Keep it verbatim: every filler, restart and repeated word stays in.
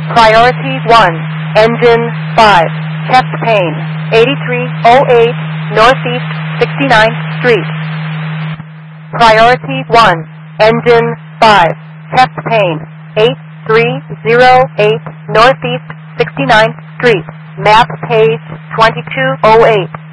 Priority one, engine five, chest pain, eighty-three oh eight Northeast sixty-ninth Street. Priority one, engine five, chest pain, eight three oh eight Northeast sixty-ninth Street. Map page twenty-two oh eight.